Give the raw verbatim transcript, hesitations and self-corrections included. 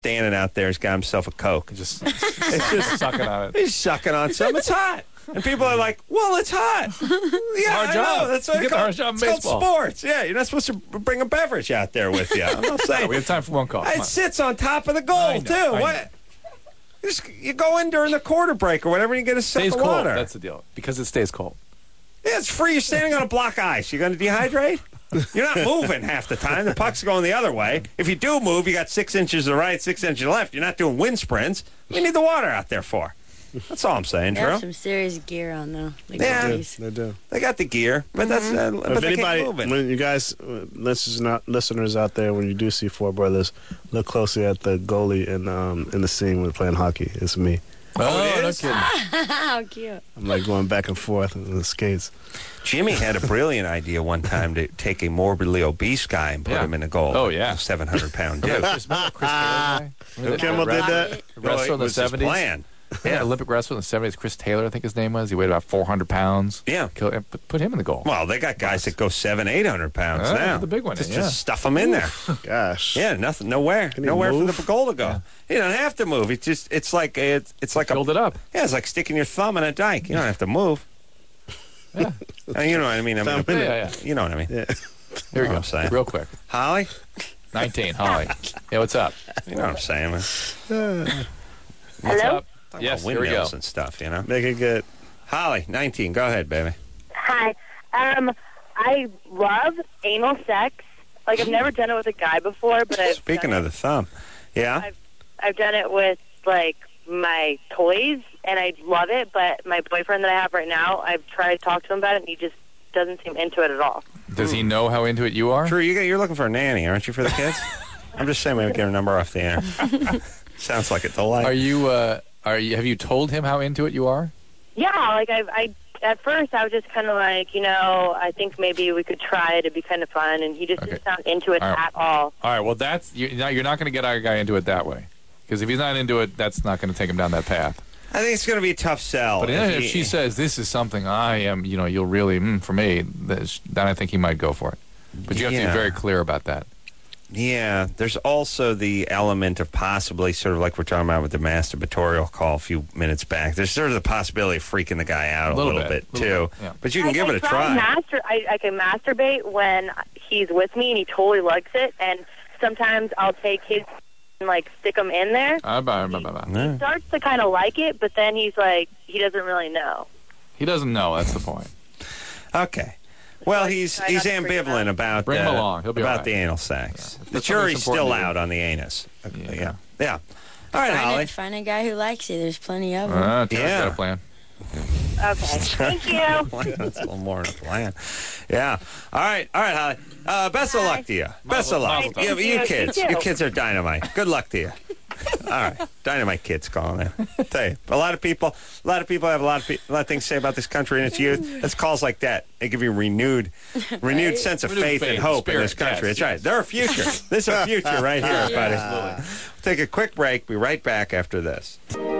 standing out there. He's got himself a Coke. Just, it's just sucking on it. He's sucking on something. It's hot. And people are like, well, it's hot. Yeah, hard I job. know. That's what You it's get the called. hard job in It's called baseball. sports. Yeah, you're not supposed to bring a beverage out there with you. I'm not saying. We have time for one call. Come It on. sits on top of the I goal, know, too. I know. What? You, just, you go in during the quarter break or whatever, and you get a sip Stays of cold. water. That's the deal. Because it stays cold. Yeah, it's free. You're standing on a block of ice. You're going to dehydrate? You're not moving half the time. The puck's going the other way. If you do move, you got six inches to the right, six inches to the left. You're not doing wind sprints. What do you need the water out there for? That's all I'm saying, They Drew. have some serious gear on, though. Like Yeah. the They D's. They do. They got the gear, but that's uh, but If they anybody, can't move it. when you guys, uh, listeners, not, listeners out there, when you do see Four Brothers, look closely at the goalie in um, in the scene when they're playing hockey. It's me. Oh, it no is? kidding. How cute. I'm like going back and forth on the skates. Jimmy had a brilliant idea one time to take a morbidly obese guy and put Yeah. him in a goal. Oh, yeah. seven hundred pound Yeah, dude. Chris, remember Chris Taylor guy? Remember that Kimmel did wrestler- that? Wrestler in it the was his seventies. plan. Yeah, Olympic wrestler in the seventies. Chris Taylor, I think his name was. He weighed about four hundred pounds. Yeah. Kill, and put, put him in the goal. Well, they got guys that go seven, eight hundred pounds Oh, now. the big one, Just, yeah. just stuff them in there. Gosh. Yeah, nothing, nowhere, Can he nowhere move? for the goal to go. You don't have to move. It's just, it's like it's, it's like Filled a, it up. yeah, it's like sticking your thumb in a dike. You don't have to move. Yeah. Uh, you know what I mean? I mean, Yeah, yeah, yeah. you know what I mean. Yeah. Here we what go. I'm saying. Real quick. Holly, nineteen, Holly. Yeah, what's up? you know what I'm saying? Man. What's Hello? up? Talking Yes, about here we go. windmills and stuff. You know. Make it good. Holly, nineteen. Go ahead, baby. Hi. Um, I love anal sex. Like, I've never done it with a guy before, but I've Speaking done of the thumb, yeah. I've, I've done it with, like, my toys, and I love it, but my boyfriend that I have right now, I've tried to talk to him about it, and he just doesn't seem into it at all. Does he know how into it you are? Drew, you got, you're looking for a nanny, aren't you, for the kids? I'm just saying we would get her number off the air. Sounds like a delight. Are you? Uh, are you? Have you told him how into it you are? Yeah, like, I, I at first, I was just kind of like, you know, I think maybe we could try it. It'd be kind of fun, and he just Okay. didn't sound into it All right. at all. All right. Well, that's you're not, you're not going to get our guy into it that way, because if he's not into it, that's not going to take him down that path. I think it's going to be a tough sell. But then if he- she says this is something I am, you know, you'll really mm, for me, then I think he might go for it. But you have to Yeah. be very clear about that. Yeah, there's also the element of possibly sort of like we're talking about with the masturbatorial call a few minutes back. There's sort of the possibility of freaking the guy out a, A little little bit, bit, little too. bit, yeah. But you can I, give I it a try. try. Master, I, I can masturbate when he's with me, and he totally likes it. And sometimes I'll take his and like stick him in there. Uh, blah, blah, blah, blah. Yeah. He starts to kind of like it, but then he's like, he doesn't really know. He doesn't know. That's the point. Okay. Well, Like, he's try he's not to freak him ambivalent out. about Bring him uh, along. He'll be about all right. the anal sex. Yeah. The That's jury's something that's still important to out do. on the anus. Uh, Yeah. Yeah. Yeah. All right, Find, Holly. a, find a guy who likes it. There's plenty of them. Uh, Tara's Yeah. got a plan. Okay, thank you. That's a little more than a plan. Yeah. All right. All right, Holly. Uh, best of luck to you. Best of luck. Mazel You, tov. you Thank you. kids. You You too. kids are dynamite. Good luck to you. All right. Dynamite kids calling in. Tell you. A lot of people a lot of people have a lot of pe- a lot of things to say about this country and its youth. It's calls like that. They give you a renewed renewed sense of Renewed faith, faith, and hope in spirit, this country. yes, That's right. They're a future. This is a future right here, everybody. Absolutely. We'll take a quick break. Be right back after this.